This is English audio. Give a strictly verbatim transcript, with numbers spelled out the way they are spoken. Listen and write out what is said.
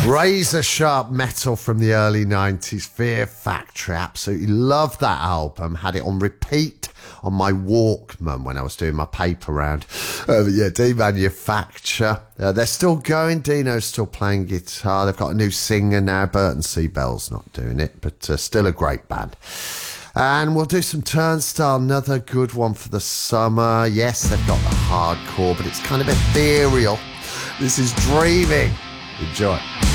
Razor sharp metal from the early nineties, Fear Factory. Absolutely love that album. Had it on repeat on my Walkman when I was doing my paper round. Uh, yeah, Demanufacture. Uh, they're still going. Dino's still playing guitar. They've got a new singer now. Burton C. Bell's not doing it, but uh, still a great band. And we'll do some Turnstile, another good one for the summer. Yes, they've got the hardcore, but it's kind of ethereal. This is Dreaming. Enjoy.